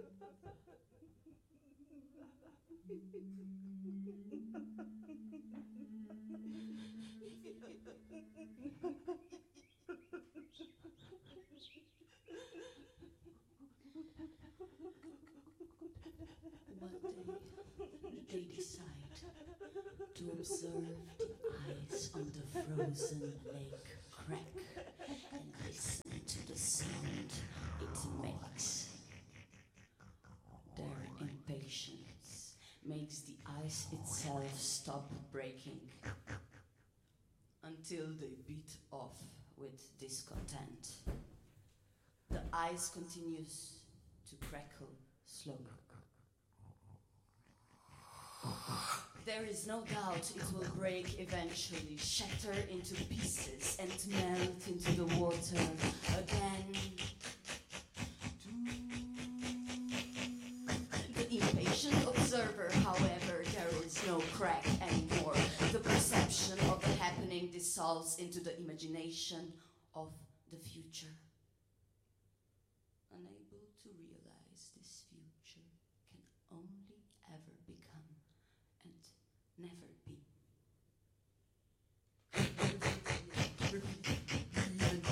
They decide to observe the ice on the frozen lake crack and listen to the sound it makes. Their impatience makes the ice itself stop breaking until they beat off with discontent. The ice continues to crackle slowly. There is no doubt it will break eventually, shatter into pieces and melt into the water again. The impatient observer, however, there is no crack anymore. The perception of the happening dissolves into the imagination of the future. Unable to realize this future can only ever become and never